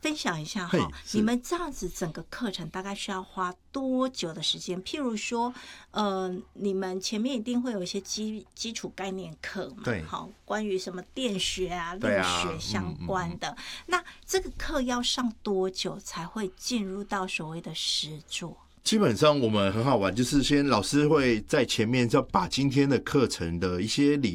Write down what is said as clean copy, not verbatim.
分享一下哈，你们这样子整个课程大概需要花多久的时间？譬如说，你们前面一定会有一些基础概念课嘛， 对， 好，关于什么电学啊、力学相关的。那这个课要上多久才会进入到所谓的实作？ 基本上我们很好玩，就是先老师会在前面要把今天的课程的一些理